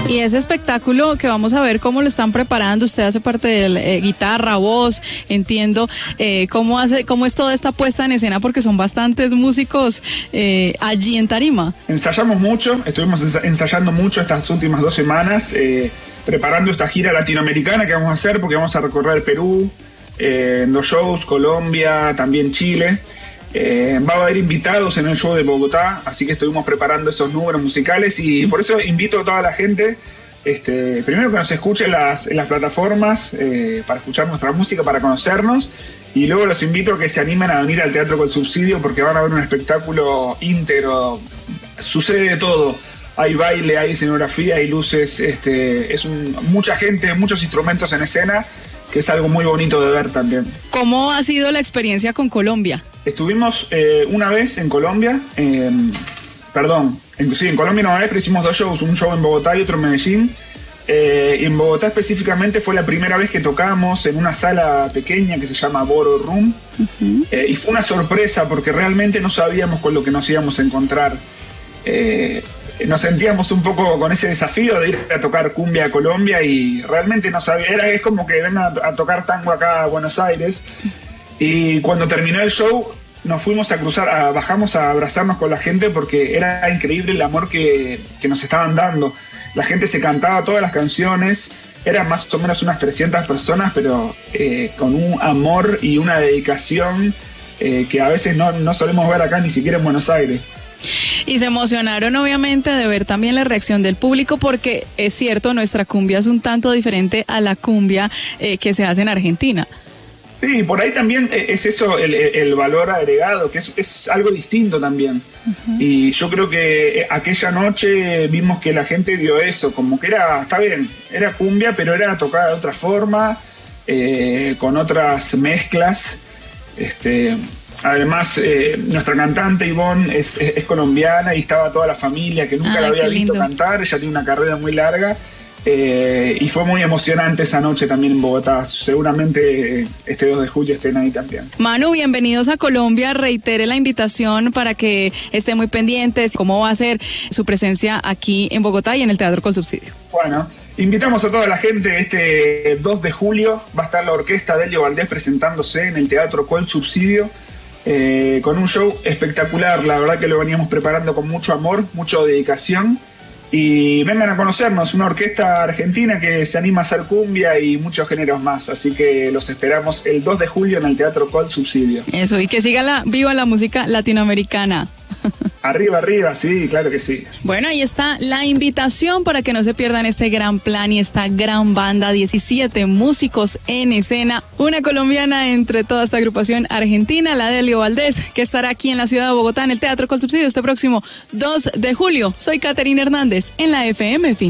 Y ese espectáculo que vamos a ver cómo lo están preparando, usted hace parte de guitarra, voz, entiendo, cómo es toda esta puesta en escena, porque son bastantes músicos allí en tarima. Ensayamos mucho, estuvimos ensayando mucho estas últimas 2 semanas, preparando esta gira latinoamericana que vamos a hacer, porque vamos a recorrer Perú, 2 shows, Colombia, también Chile. Va a haber invitados en el show de Bogotá, así que estuvimos preparando esos números musicales y por eso invito a toda la gente, primero que nos escuche en las plataformas para escuchar nuestra música, para conocernos, y luego los invito a que se animen a venir al Teatro Colsubsidio porque van a ver un espectáculo íntegro, sucede de todo. Hay baile, hay escenografía, hay luces, mucha gente, muchos instrumentos en escena, que es algo muy bonito de ver también. ¿Cómo ha sido la experiencia con Colombia? Estuvimos una vez en Colombia, en Colombia una vez, pero hicimos 2 shows, un show en Bogotá y otro en Medellín. En Bogotá específicamente fue la primera vez que tocamos en una sala pequeña que se llama Boro Room. Y fue una sorpresa porque realmente no sabíamos con lo que nos íbamos a encontrar. Nos sentíamos un poco con ese desafío de ir a tocar cumbia a Colombia y realmente no sabía, es como que ven a tocar tango acá a Buenos Aires. Y cuando terminó el show nos fuimos a cruzar, bajamos a abrazarnos con la gente porque era increíble el amor que nos estaban dando. La gente se cantaba todas las canciones, eran más o menos unas 300 personas, pero con un amor y una dedicación que a veces no solemos ver acá ni siquiera en Buenos Aires. Y se emocionaron obviamente de ver también la reacción del público porque es cierto, nuestra cumbia es un tanto diferente a la cumbia que se hace en Argentina. Sí, por ahí también es eso el valor agregado, que es algo distinto también. Y yo creo que aquella noche vimos que la gente vio eso, como que está bien, era cumbia, pero era tocada de otra forma, con otras mezclas. Además, nuestra cantante Ivonne es colombiana y estaba toda la familia que nunca la había visto cantar. Ella tiene una carrera muy larga y fue muy emocionante esa noche también en Bogotá. Seguramente este 2 de julio estén ahí también. Manu, bienvenidos a Colombia. Reitere la invitación para que esté muy pendientes. ¿Cómo va a ser su presencia aquí en Bogotá y en el Teatro Colsubsidio? Bueno, invitamos a toda la gente. Este 2 de julio va a estar la orquesta de Elio Valdés presentándose en el Teatro Colsubsidio. Con un show espectacular, la verdad que lo veníamos preparando con mucho amor, mucha dedicación, y vengan a conocernos, una orquesta argentina que se anima a hacer cumbia y muchos géneros más, así que los esperamos el 2 de julio en el Teatro Colsubsidio. Eso, y que siga viva la música latinoamericana. Arriba, arriba, sí, claro que sí. Bueno, ahí está la invitación para que no se pierdan este gran plan y esta gran banda, 17 músicos en escena, una colombiana entre toda esta agrupación argentina, la de Elio Valdés, que estará aquí en la ciudad de Bogotá en el Teatro Colsubsidio este próximo 2 de julio. Soy Caterina Hernández en la FM.